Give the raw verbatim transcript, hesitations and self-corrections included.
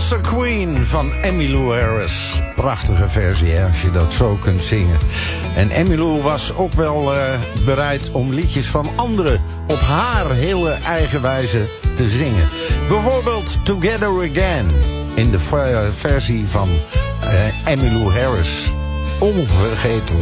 Monster Queen van Emmylou Harris. Prachtige versie, hè, als je dat zo kunt zingen. En Emmylou was ook wel uh, bereid om liedjes van anderen op haar hele eigen wijze te zingen. Bijvoorbeeld Together Again in de versie van uh, Emmylou Harris. Onvergetelijk.